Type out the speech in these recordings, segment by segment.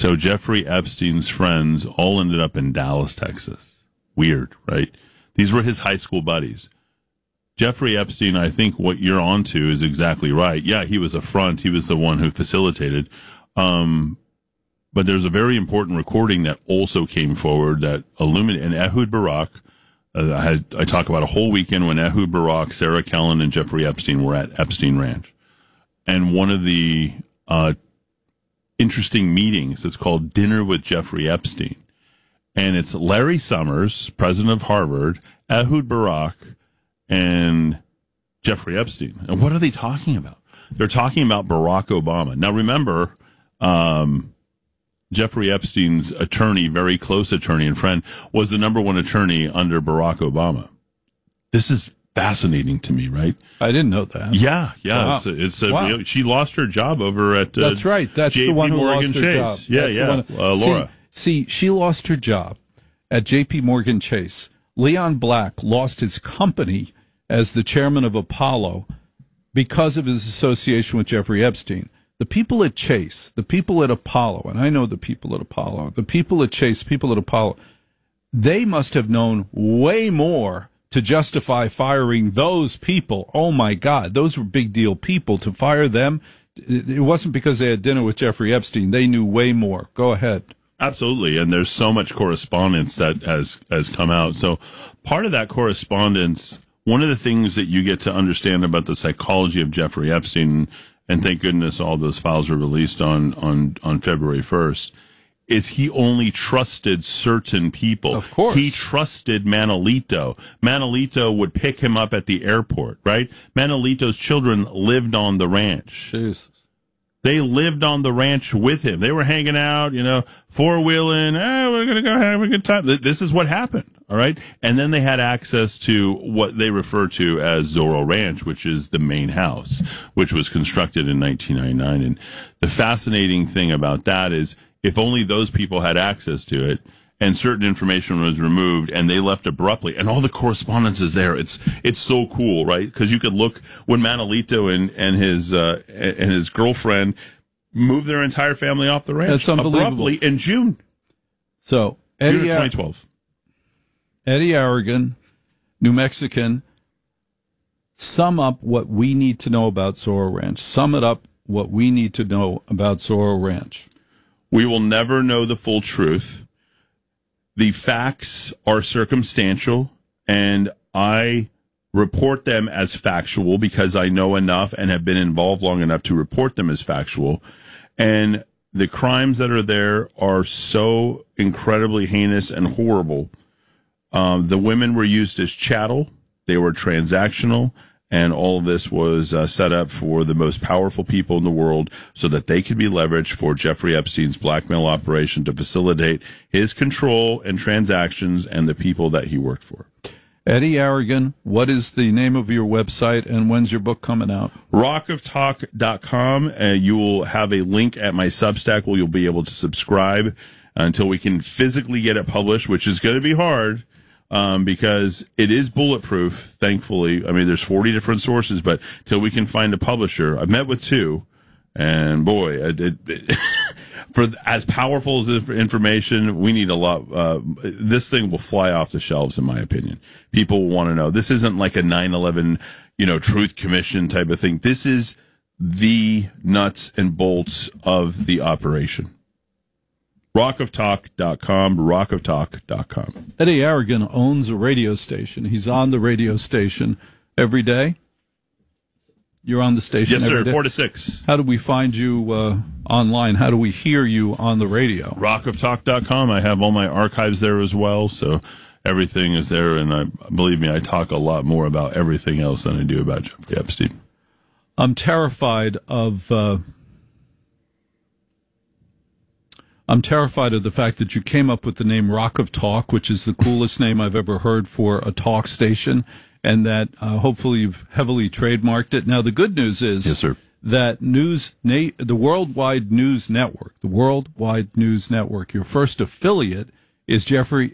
So Jeffrey Epstein's friends all ended up in Dallas, Texas. Weird, right? These were his high school buddies. Jeffrey Epstein, I think what you're onto is exactly right. Yeah, he was a front. He was the one who facilitated. But there's a very important recording that also came forward that illuminated, and Ehud Barak, I talk about a whole weekend when Ehud Barak, Sarah Kellen, and Jeffrey Epstein were at Epstein Ranch. And one of the interesting meetings, it's called Dinner with Jeffrey Epstein. And it's Larry Summers, president of Harvard, Ehud Barak, and Jeffrey Epstein. And what are they talking about? They're talking about Barack Obama. Now, remember, Jeffrey Epstein's attorney, very close attorney and friend, was the number one attorney under Barack Obama. This is fascinating to me, right? I didn't know that. Yeah. Wow. Wow. She lost her job over at That's right. That's the one who Morgan lost her Chase. job. Laura. See, she lost her job at J.P. Morgan Chase. Leon Black lost his company as the chairman of Apollo because of his association with Jeffrey Epstein. The people at Chase, the people at Apollo, and I know the people at Apollo, the people at Chase, people at Apollo, they must have known way more to justify firing those people. Oh, my God, those were big deal people. To fire them, it wasn't because they had dinner with Jeffrey Epstein. They knew way more. Go ahead. Absolutely, and there's so much correspondence that has come out. So part of that correspondence, one of the things that you get to understand about the psychology of Jeffrey Epstein, and thank goodness all those files were released on February 1st, is he only trusted certain people. Of course. He trusted Manolito. Manolito would pick him up at the airport, right? Manolito's children lived on the ranch. Jesus. They lived on the ranch with him. They were hanging out, four-wheeling. We're going to go have a good time. This is what happened, all right? And then they had access to what they refer to as Zorro Ranch, which is the main house, which was constructed in 1999. And the fascinating thing about that is if only those people had access to it, and certain information was removed, and they left abruptly, and all the correspondence is there. It's so cool, right? Because you could look when Manolito and his girlfriend moved their entire family off the ranch. That's unbelievable. Abruptly in June. So June of 2012. Eddie Aragon, New Mexican. Sum up what we need to know about Zorro Ranch. Sum it up what we need to know about Zorro Ranch. We will never know the full truth. The facts are circumstantial, and I report them as factual because I know enough and have been involved long enough to report them as factual. And the crimes that are there are so incredibly heinous and horrible. The women were used as chattel. They were transactional. And all of this was set up for the most powerful people in the world so that they could be leveraged for Jeffrey Epstein's blackmail operation to facilitate his control and transactions and the people that he worked for. Eddie Aragon, what is the name of your website and when's your book coming out? rockoftalk.com. You will have a link at my Substack where you'll be able to subscribe until we can physically get it published, which is going to be hard. Because it is bulletproof, thankfully. I mean, there's 40 different sources, but till we can find a publisher, I've met with two, and boy, for as powerful as this information, we need a lot. This thing will fly off the shelves, in my opinion. People want to know. This isn't like a 9/11, Truth Commission type of thing. This is the nuts and bolts of the operation. rockoftalk.com, rockoftalk.com. Eddie Aragon owns a radio station. He's on the radio station every day. You're on the station every day? Yes, sir, 4 to 6. How do we find you online? How do we hear you on the radio? rockoftalk.com. I have all my archives there as well, so everything is there, and believe me, I talk a lot more about everything else than I do about Jeffrey Epstein. I'm terrified of the fact that you came up with the name Rock of Talk, which is the coolest name I've ever heard for a talk station, and that hopefully you've heavily trademarked it. Now, the good news is yes, sir. That the Worldwide News Network, your first affiliate is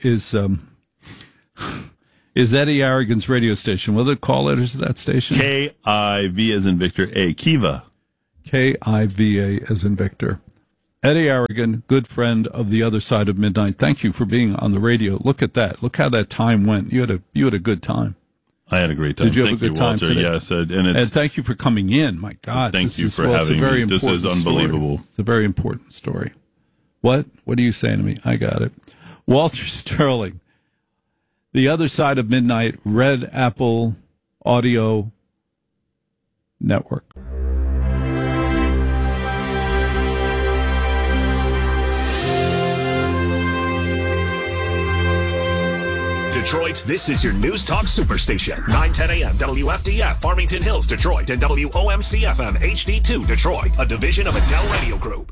is Eddie Aragon's radio station. What are the call letters of that station? KIV as in Victor A. Kiva. KIVA as in Victor. Eddie Aragon, good friend of The Other Side of Midnight. Thank you for being on the radio. Look at that. Look how that time went. You had a good time. I had a great time. Did you have a good time Walter. today? Yes, and thank you for coming in. My God, thank you for having me. This is unbelievable. Story. It's a very important story. What are you saying to me? I got it. Walter Sterling, The Other Side of Midnight, Red Apple Audio Network. Detroit, this is your News Talk Superstation. 9:10 a.m. WFDF, Farmington Hills, Detroit, and WOMC-FM HD2, Detroit, a division of Adele Radio Group.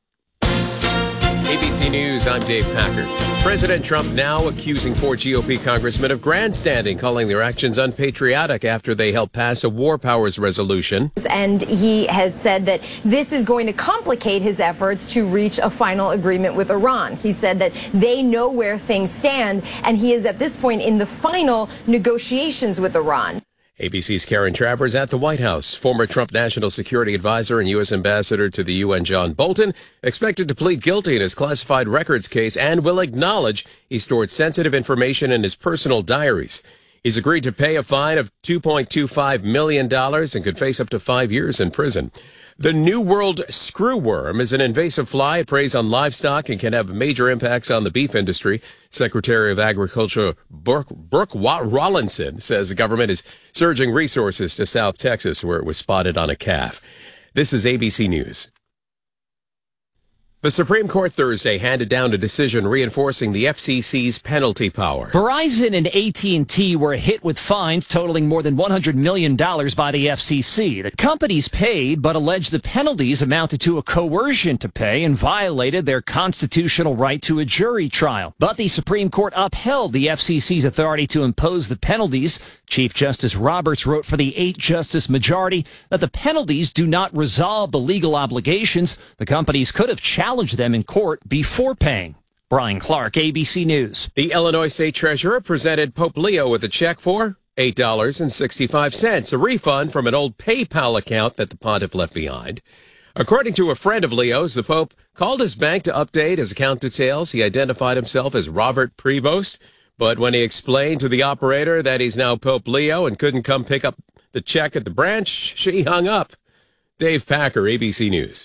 ABC News, I'm Dave Packard. President Trump now accusing 4 GOP congressmen of grandstanding, calling their actions unpatriotic after they helped pass a war powers resolution. And he has said that this is going to complicate his efforts to reach a final agreement with Iran. He said that they know where things stand, and he is at this point in the final negotiations with Iran. ABC's Karen Travers at the White House. Former Trump National Security Advisor and U.S. Ambassador to the UN, John Bolton, expected to plead guilty in his classified records case and will acknowledge he stored sensitive information in his personal diaries. He's agreed to pay a fine of $2.25 million and could face up to 5 years in prison. The New World screwworm is an invasive fly. It preys on livestock and can have major impacts on the beef industry. Secretary of Agriculture Brooke Rollinson says the government is surging resources to South Texas, where it was spotted on a calf. This is ABC News. The Supreme Court Thursday handed down a decision reinforcing the FCC's penalty power. Verizon and AT&T were hit with fines totaling more than $100 million by the FCC. The companies paid, but alleged the penalties amounted to a coercion to pay and violated their constitutional right to a jury trial. But the Supreme Court upheld the FCC's authority to impose the penalties. Chief Justice Roberts wrote for the 8-justice majority that the penalties do not resolve the legal obligations. The companies could have challenged them in court before paying. Brian Clark, ABC News. The Illinois State Treasurer presented Pope Leo with a check for $8.65, a refund from an old PayPal account that the pontiff left behind. According to a friend of Leo's, the Pope called his bank to update his account details. He identified himself as Robert Prevost, but when he explained to the operator that he's now Pope Leo and couldn't come pick up the check at the branch, she hung up. Dave Packer, ABC News.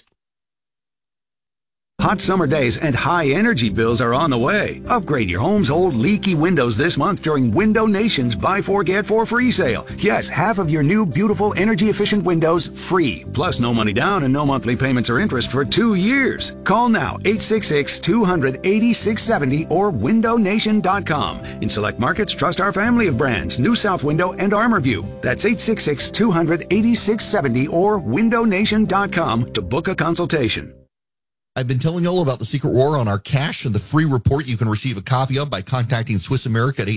Hot summer days and high energy bills are on the way. Upgrade your home's old leaky windows this month during Window Nation's Buy 4 Get 4 free sale. Yes, half of your new beautiful energy efficient windows free. Plus no money down and no monthly payments or interest for 2 years. Call now 866-200-8670 or windownation.com. In select markets, trust our family of brands, New South Window and ArmorView. That's 866-200-8670 or windownation.com to book a consultation. I've been telling you all about the Secret War on our cash and the free report you can receive a copy of by contacting Swiss America at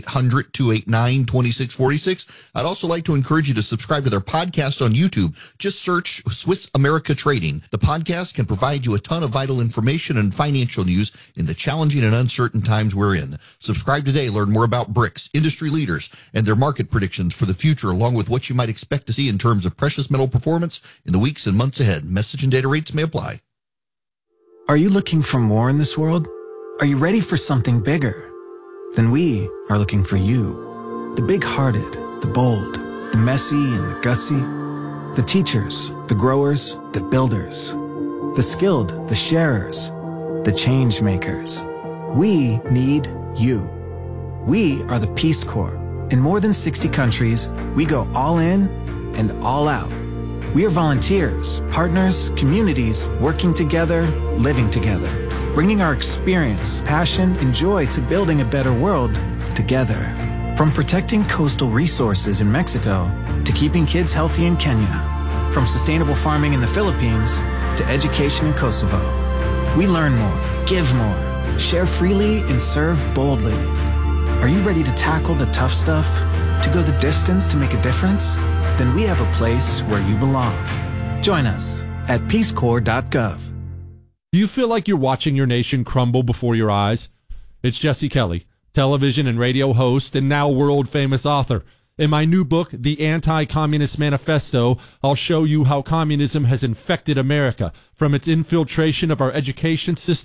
800-289-2646. I'd also like to encourage you to subscribe to their podcast on YouTube. Just search Swiss America Trading. The podcast can provide you a ton of vital information and financial news in the challenging and uncertain times we're in. Subscribe today. Learn more about BRICS, industry leaders, and their market predictions for the future, along with what you might expect to see in terms of precious metal performance in the weeks and months ahead. Message and data rates may apply. Are you looking for more in this world? Are you ready for something bigger? Then we are looking for you. The big-hearted, the bold, the messy and the gutsy. The teachers, the growers, the builders. The skilled, the sharers, the change makers. We need you. We are the Peace Corps. In more than 60 countries, we go all in and all out. We are volunteers, partners, communities, working together, living together, bringing our experience, passion, and joy to building a better world together. From protecting coastal resources in Mexico to keeping kids healthy in Kenya, from sustainable farming in the Philippines to education in Kosovo. We learn more, give more, share freely, and serve boldly. Are you ready to tackle the tough stuff? To go the distance to make a difference? Then we have a place where you belong. Join us at peacecorps.gov. Do you feel like you're watching your nation crumble before your eyes? It's Jesse Kelly, television and radio host and now world-famous author. In my new book, The Anti-Communist Manifesto, I'll show you how communism has infected America, from its infiltration of our education system